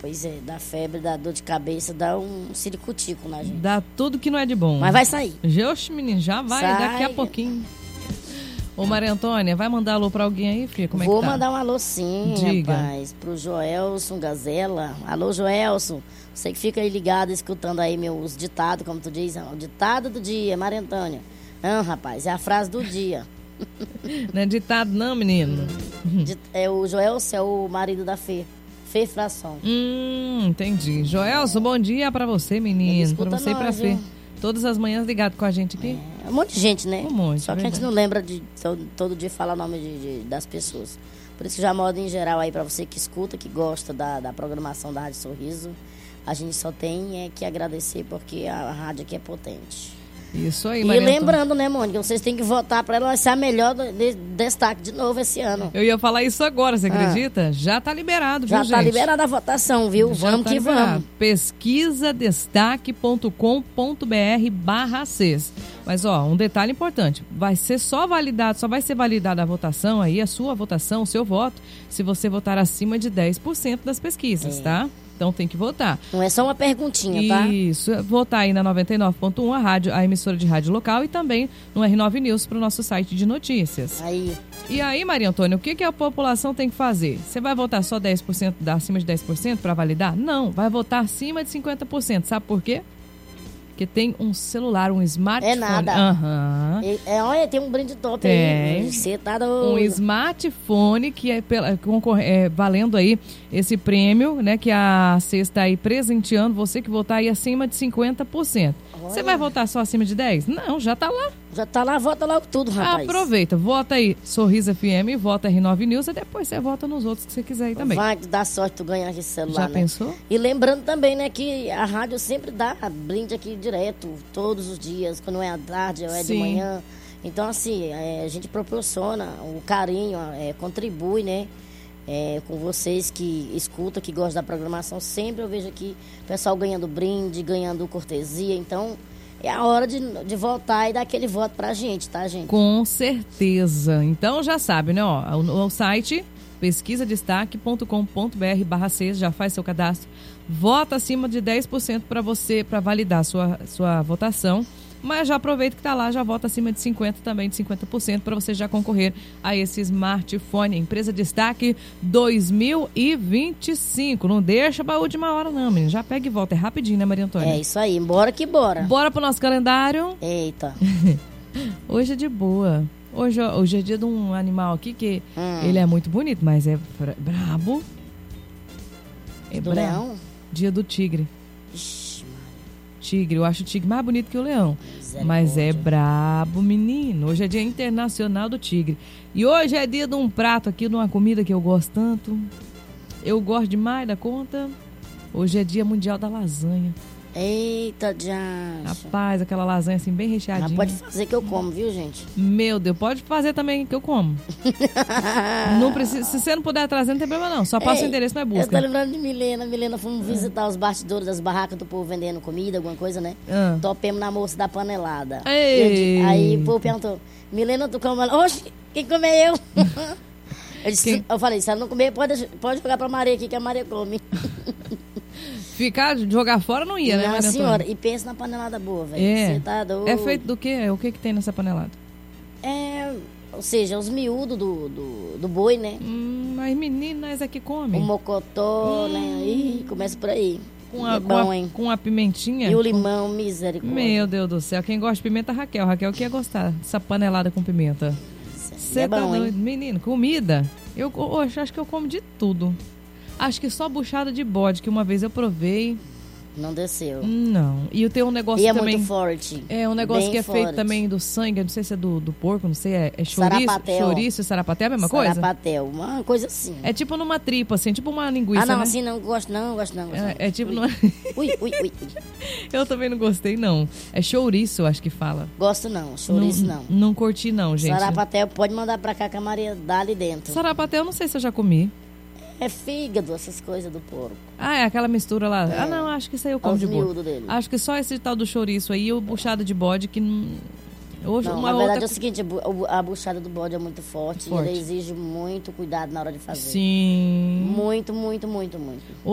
Pois é, dá febre, dá dor de cabeça, dá um ciricutico na gente. Dá tudo que não é de bom. Mas vai sair. Oxe, menino, já vai, Sai. daqui a pouquinho. Ô, Maria Antônia, vai mandar alô pra alguém aí, filha? Como Vou é que tá? mandar um alô sim, Diga. rapaz, pro Joelson Gazela. Alô, Joelson. Você que fica aí ligado, escutando aí meus ditados, como tu diz. O ditado do dia, Maria Antônia. Rapaz, é a frase do dia. Não é ditado não, menino. O Joelson é o marido da Fê. Fê Fração. Entendi. Joelson, bom dia pra você, Ele menino. escuta Pra você e pra nós, Fê. viu? Todas as manhãs ligado com a gente aqui. É um monte de gente, né? Um monte, Só que a gente verdade. não lembra de todo dia falar o nome das pessoas. Por isso que já modo em geral aí pra você que escuta, que gosta da programação da Rádio Sorriso, a gente só tem que agradecer porque a rádio aqui é potente. Isso aí, E Maria Antônia. lembrando, né, Mônica, vocês têm que votar pra ela, vai ser a melhor destaque de novo esse ano. Eu ia falar isso agora, você acredita? Já tá liberado, viu, Já gente? tá liberada a votação, viu? Já Vamos tá que liberado. vamos. pesquisadestaque.com.br/CES. Mas, ó, um detalhe importante. Só vai ser validada a votação aí, a sua votação, o seu voto, se você votar acima de 10% das pesquisas, tá? Então tem que votar. Não é só uma perguntinha, tá? Isso, votar aí na 99.1, a emissora de rádio local, e também no R9 News para o nosso site de notícias. Aí. E aí, Maria Antônia, o que a população tem que fazer? Você vai votar só 10%, acima de 10% para validar? Não, vai votar acima de 50%. Sabe por quê? Porque tem um celular, um smartphone. É nada. Aham. Olha, tem um brinde top Tem. aí. Você tá do... Um smartphone que é valendo aí esse prêmio, né? Que a CES está aí presenteando você que votar aí acima de 50%. Você vai votar só acima de 10%? Não, já tá lá. Já tá lá, vota logo tudo, rapaz. Aproveita, vota aí Sorriso FM, vota R9 News e depois você vota nos outros que você quiser aí também. Vai dar sorte tu ganhar esse celular, Já né? pensou? E lembrando também, né, que a rádio sempre dá brinde aqui direto, todos os dias, quando é à tarde ou é de Sim. manhã. Então, assim, a gente proporciona o carinho, contribui, né, com vocês que escutam, que gostam da programação. Sempre eu vejo aqui o pessoal ganhando brinde, ganhando cortesia. Então, é a hora de votar e dar aquele voto pra gente, tá, gente? Com certeza. Então já sabe, né? Ó, o site pesquisadestaque.com.br/CES, já faz seu cadastro. Vota acima de 10% para você, para validar sua votação. Mas já aproveita que tá lá, já vota acima de 50%, também de 50%, para você já concorrer a esse smartphone. Empresa Destaque 2025. Não deixa pra última hora, não, menino. Já pega e volta. É rapidinho, né, Maria Antônia? É isso aí, bora que bora. Bora pro nosso calendário. Eita. Hoje é de boa. Hoje é dia de um animal aqui que ele é muito bonito, mas é brabo. É Do brabo. leão? Dia do tigre. Ixi, Tigre, eu acho o tigre mais bonito que o leão. misericórdia. Mas é brabo, menino. Hoje é dia internacional do tigre. E hoje é dia de um prato aqui, de uma comida que eu gosto tanto. Eu gosto demais da conta. Hoje é dia mundial da lasanha. Eita, Jacha. Rapaz, aquela lasanha assim bem recheadinha. Mas pode fazer que eu como, viu, gente? Meu Deus, pode fazer também que eu como. Não precisa, se você não puder trazer, não tem problema não. Só passa o endereço, mas Eu tô busca. lembrando de Milena. Milena, fomos visitar os bastidores das barracas do povo vendendo comida, alguma coisa, né? Ah. Topemos na moça da panelada. Ei. Aí o povo perguntou, Milena, tu come? Oxe, quem come é eu? Eu falei, se ela não comer, pode jogar pra Maria aqui, que a Maria come. Jogar fora não ia, né, Minha Maria senhora, Antônia? e pensa na panelada boa, velho. É. Você tá doido. É feito do quê? O que tem nessa panelada? Ou seja, os miúdos do boi, né? Mas meninas aqui O comem. mocotó, né? Ih, começa por aí. É Com bom, hein? com a pimentinha. E o limão, misericórdia. Meu Deus do céu, quem gosta de pimenta é a Raquel. Raquel que ia gostar dessa panelada com pimenta. Você É tá bom, hein? doido? Menino, comida. Eu acho que eu como de tudo. Acho que só buchada de bode, que uma vez eu provei. Não desceu. Não. E eu tenho um negócio E é também. muito forte. É um negócio Bem que é feito forte. também do sangue, eu não sei se é do porco, não sei, é chouriço. Sarapatel. Chouriço e sarapatel é a mesma coisa? Sarapatel, uma coisa assim. É tipo numa tripa, assim, tipo uma linguiça, não, né? assim não, gosto não. É tipo Ui. numa... Ui. Eu também não gostei, não. É chouriço, acho que fala. Gosto não, chouriço não. Não curti, não, gente. Sarapatel pode mandar pra cá que a Maria dá ali dentro. Sarapatel, eu não sei se eu já comi. É fígado, essas coisas do porco. Ah, é aquela mistura lá. É. Ah, não, acho que isso aí eu como Os de boa. miúdos dele. Acho que só esse tal do chouriço aí e o buchado de bode que não... Hoje, Não, uma na verdade outra... é o seguinte, a buchada do bode é muito forte. E Forte. ela exige muito cuidado na hora de fazer. Sim. Muito.